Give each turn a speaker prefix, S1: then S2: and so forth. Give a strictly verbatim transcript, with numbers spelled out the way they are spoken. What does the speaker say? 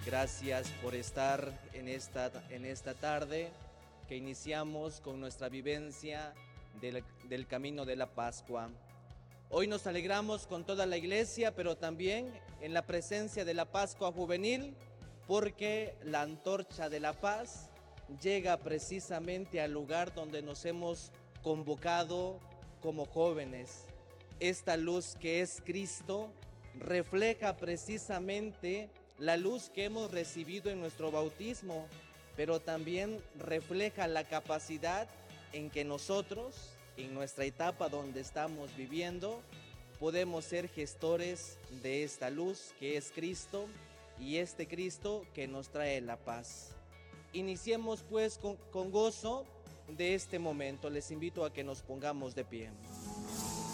S1: Gracias por estar en esta, en esta tarde que iniciamos con nuestra vivencia del, del camino de la Pascua. Hoy nos alegramos con toda la iglesia, pero también en la presencia de la Pascua Juvenil, porque la antorcha de la paz llega precisamente al lugar donde nos hemos convocado como jóvenes. Esta luz que es Cristo refleja precisamente la luz que hemos recibido en nuestro bautismo, pero también refleja la capacidad en que nosotros, en nuestra etapa donde estamos viviendo, podemos ser gestores de esta luz que es Cristo y este Cristo que nos trae la paz. Iniciemos pues con, con gozo de este momento. Les invito a que nos pongamos de pie.